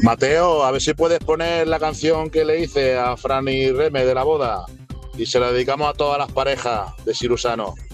Mateo, a ver si puedes poner la canción que le hice a Fran y Reme de la boda y se la dedicamos a todas las parejas de Sirusano.